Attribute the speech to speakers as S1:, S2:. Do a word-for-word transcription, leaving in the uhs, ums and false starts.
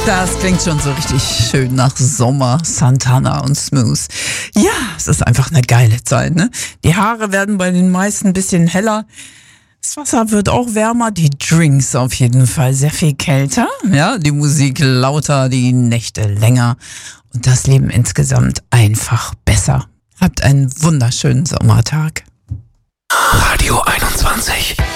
S1: Das klingt schon so richtig schön nach Sommer, Santana und Smooth. Ja, es ist einfach eine geile Zeit, ne? Die Haare werden bei den meisten ein bisschen heller. Das Wasser wird auch wärmer, die Drinks auf jeden Fall sehr viel kälter. Ja, die Musik lauter, die Nächte länger und das Leben insgesamt einfach besser. Habt einen wunderschönen Sommertag.
S2: Radio einundzwanzig.